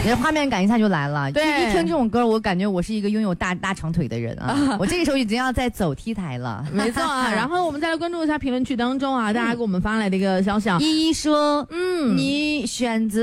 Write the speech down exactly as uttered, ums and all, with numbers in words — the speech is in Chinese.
你的画面感一下就来了。 对， 一听这种歌，我感觉我是一个拥有大大长腿的人啊！我这个时候已经要在走 T 台了。 没错啊。然后我们再来关注一下评论区当中啊，大家给我们发来的一个消息啊， 依依说， 嗯， 你选择